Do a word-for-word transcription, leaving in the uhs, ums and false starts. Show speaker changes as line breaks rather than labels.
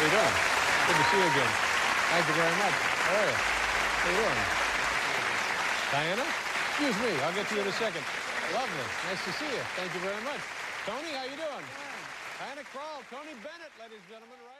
How you doing? Good to see you again. Thank you very much. How are you? How you doing? Diana? Excuse me. I'll get to you in a second. Lovely. Nice to see you. Thank you very much. Tony, how you doing? Diana Krall, Tony Bennett, ladies and gentlemen. Right.